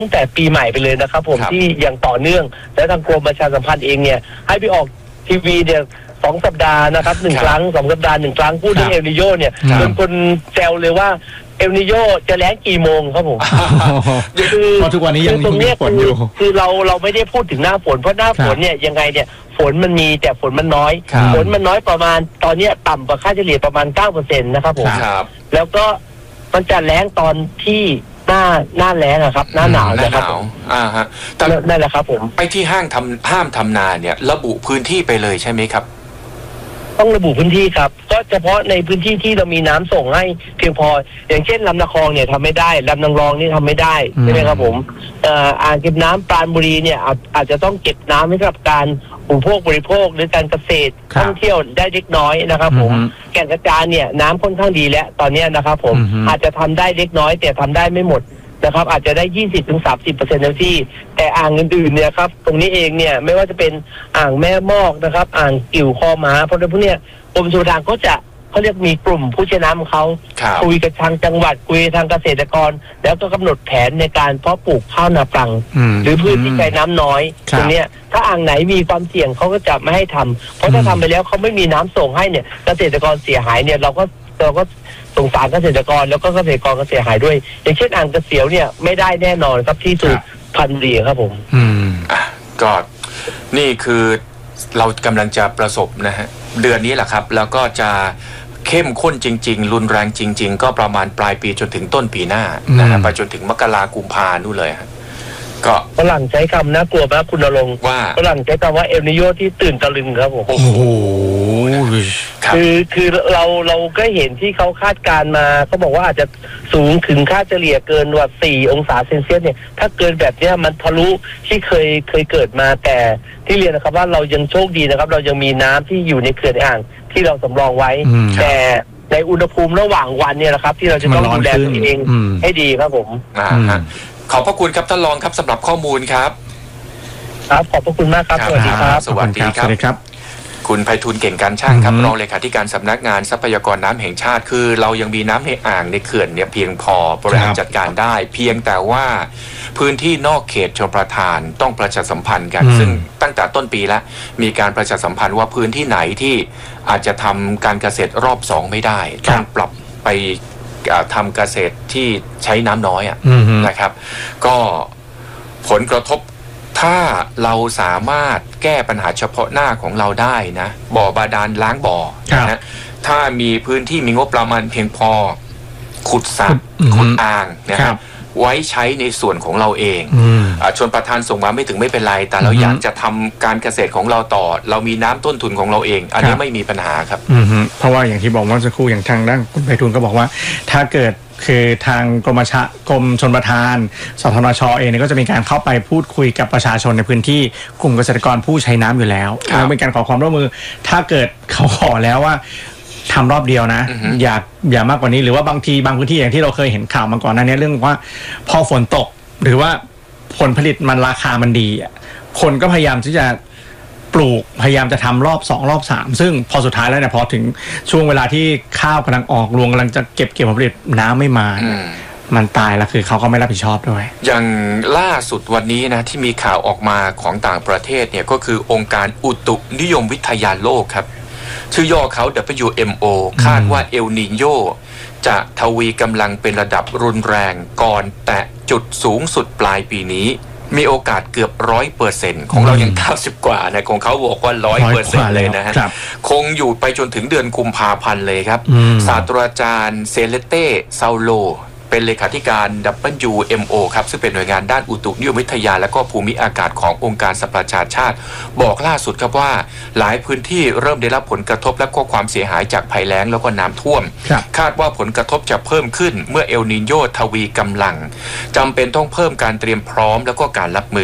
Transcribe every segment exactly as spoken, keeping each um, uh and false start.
ตั้งแต่ปีใหม่ไปเลยนะครับผมที่ยังต่อเนื่องและทางกรมประชาสัมพันธ์เองเนี่ยให้ไปออกทีวีเนี่ยสองสัปดาห์นะครับหนึ่งครั้งสองสัปดาห์หนึ่งครั้งพูดเรื่องเอลนิโยเนี่ยจนคนแซวเลยว่าเอลนิโยจะแล้งกี่โมงครับผมคือทุกวันนี้ยังมีฝนอยู่คือเราเราไม่ได้พูดถึงหน้าฝนเพราะหน้าฝนเนี่ยยังไงเนี่ยฝนมันมีแต่ฝนมันน้อยฝนมันน้อยประมาณตอนนี้ต่ำกว่าค่าเฉลี่ยประมาณ เก้าเปอร์เซ็นต์ นะครับผมแล้วก็มันจะแล้งตอนที่หน้าหน้าแล้งอะครับหน้าหนาวนะครับอ่าฮะนั่นแหละครับผมไปที่ห้างทำห้ามทำนาเนี่ยระบุพื้นที่ไปเลยใช่ไหมครับต้องระบุพื้นที่ครับก็เฉพาะในพื้นที่ที่เรามีน้ำส่งให้เพียงพออย่างเช่นลำนครเนี่ยทำไม่ได้ลำนางรองนี่ทำไม่ได้ใช่ไหมครับผมอ่างเก็บน้ำปราณบุรีเนี่ยอาจจะต้องเก็บน้ำให้กับการอุปโภคบริโภคหรือการเกษตรท่องเที่ยวได้เล็กน้อยนะครับผมแก่งกระจานเนี่ยน้ำค่อนข้างดีแล้วตอนนี้นะครับผมอาจจะทำได้เล็กน้อยแต่ทำได้ไม่หมดนะครับอาจจะได้ ยี่สิบถึงสามสิบเปอร์เซ็นต์ เต็มที่แต่อ่างอื่นๆเนี่ยครับตรงนี้เองเนี่ยไม่ว่าจะเป็นอ่างแม่มอกนะครับอ่างกิ่วคอหมาเพราะพวกเนี้ยกรมชลประทานเขาจะเขาเรียกมีกลุ่มผู้ใช้น้ำเขาคุยกับทางจังหวัดคุยทางเกษตรกรแล้วก็กำหนดแผนในการเพาะปลูกข้าวนาปลังหรือพืชที่ใช้น้ำน้อยตรงนี้ถ้าอ่างไหนมีความเสี่ยงเขาก็จะไม่ให้ทำเพราะถ้าทำไปแล้วเขาไม่มีน้ำส่งให้เนี่ยเกษตรกรเสียหายเนี่ยเราก็เราก็สงสารเกษตรกรแล้วก็เกษตรกรก็เสียหายด้วยอย่างเช่นอ่างกระเสียวเนี่ยไม่ได้แน่นอนครับที่สุพรรณบุรีครับผมอืมอ่ะก็นี่คือเรากำลังจะประสบนะฮะเดือนนี้แหละครับแล้วก็จะเข้มข้นจริงๆรุนแรงจริงๆก็ประมาณปลายปีจนถึงต้นปีหน้านะฮะไปจนถึงมกราคมกุมภาพันธ์นู่นเลยฮะก็ฝรั่งใช้คำน่ากลัวมากคุณณรงค์ว่าฝรั่งใช้คำว่าเอลนิโยที่ตื่นตะลึงครับผมโอ้โหคือคือเราเราก็เห็นที่เขาคาดการมาเขาบอกว่าอาจจะสูงถึงค่าเฉลี่ยเกินกว่าสี่องศาเซนเซียสเนี่ยถ้าเกินแบบนี้มันทะลุที่เคยเคยเกิดมาแต่ที่เรียนนะครับว่าเรายังโชคดีนะครับเรายังมีน้ำที่อยู่ในเขื่อนอ่างที่เราสำรองไว้แต่ในอุณหภูมิระหว่างวันเนี่ยนะครับที่เราจะต้องดูแลตัวเองให้ดีครับผมอ่าขอบพระคุณครับท่านรองครับสำหรับข้อมูลครับครับขอบพระคุณมากครับสวัสดีครับสวัสดีครับคุณไพฑูรย์เก่งการช่างครับรองเลขาธิการสำนักงานทรัพยากรน้ำแห่งชาติคือเรายังมีน้ำในอ่างในเขื่อนเนี่ยเพียงพอบริหารจัดการได้เพียงแต่ว่าพื้นที่นอกเขตชลประทานต้องประชาสัมพันธ์กันซึ่งตั้งแต่ต้นปีแล้วมีการประชาสัมพันธ์ว่าพื้นที่ไหนที่อาจจะทำการเกษตรรอบสองไม่ได้ต้องปรับไปทำเกษตรที่ใช้น้ำน้อยอ่ะนะครับก็ผลกระทบถ้าเราสามารถแก้ปัญหาเฉพาะหน้าของเราได้นะบ่อบาดาลล้างบ่อนะถ้ามีพื้นที่มีงบประมาณเพียงพอขุดสระขุดอ่างนะครับไว้ใช้ในส่วนของเราเองชนประทานส่งมาไม่ถึงไม่เป็นไรแต่เราอยากจะทำการเกษตรของเราต่อเรามีน้ำต้นทุนของเราเองอันนี้ไม่มีปัญหาครับเพราะว่าอย่างที่บอกว่าสักครู่อย่างทางด้านคุณไพฑูรย์ก็บอกว่าถ้าเกิดคือทางกรมชกรมชลประทานสทนชเองก็จะมีการเข้าไปพูดคุยกับประชาชนในพื้นที่กลุ่มเกษตรกรผู้ใช้น้ำอยู่แล้วเป็นการขอความร่วมมือถ้าเกิดเขาขอแล้วว่าทำรอบเดียวนะอย่าอย่ามากกว่านี้หรือว่าบางทีบางพื้นที่อย่างที่เราเคยเห็นข่าวมาก่อนหน้านี้เรื่องว่าพอฝนตกหรือว่าผลผลิตมันราคามันดีคนก็พยายามที่จะปลูกพยายามจะทำรอบสองรอบสามซึ่งพอสุดท้ายแล้วเนี่ยพอถึงช่วงเวลาที่ข้าวกำลังออกรวงกำลังจะเก็บเกี่ยวผลผลิตน้ำไม่มามันตายแล้วคือเขาก็ไม่รับผิดชอบด้วยอย่างล่าสุดวันนี้นะที่มีข่าวออกมาของต่างประเทศเนี่ยก็คือองค์การอุตุนิยมวิทยาโลกครับชื่อย่อเขา ดับเบิลยู เอ็ม โอ คาดว่าเอลนีโญจะทวีกำลังเป็นระดับรุนแรงก่อนแตะจุดสูงสุดปลายปีนี้มีโอกาสเกือบร้อยเปอร์เซ็นต์ของเรายังเก้าสิบกว่านะของเขาบอกว่าร้อยเปอร์เซ็นต์เลยนะฮะคงอยู่ไปจนถึงเดือนกุมภาพันธ์เลยครับศาสตราจารย์เซเลเต้ซาโลเป็นเลขาธิการ ดับเบิลยู เอ็ม โอ ครับซึ่งเป็นหน่วยงานด้านอุตุนิยมวิทยาและก็ภูมิอากาศขององค์การสหประชาชาติบอกล่าสุดครับว่าหลายพื้นที่เริ่มได้รับผลกระทบและก็ความเสียหายจากภัยแล้งแล้วก็น้ำท่วมคาดว่าผลกระทบจะเพิ่มขึ้นเมื่อเอลนีโญทวีกำลังจำเป็นต้องเพิ่มการเตรียมพร้อมแล้วก็การรับมือ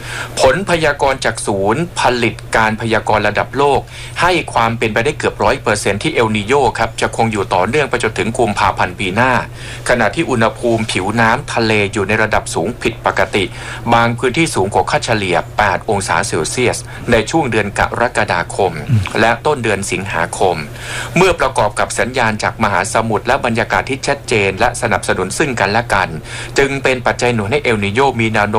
ผลพยากรณ์จากศูนย์ผลิตการพยากรณ์ระดับโลกให้ความเป็นไปได้เกือบร้อยเปอร์เซ็นต์ที่เอลนีโญครับจะคงอยู่ต่อเนื่องไปจนถึงกุมภาพันธ์ปีหน้าขณะที่อุณหภูมิผิวน้ำทะเลอยู่ในระดับสูงผิดปกติบางพื้นที่สูงกว่าค่าเฉลี่ยแปดองศาเซลเซียสในช่วงเดือนกรกฎาคมและต้นเดือนสิงหาคมเมื่อประกอบกับสัญญาณจากมหาสมุทรและบรรยากาศที่ชัดเจนและสนับสนุนซึ่งกันและกันจึงเป็นปัจจัยหนุนให้เอลนีโญมีแนวโน้ม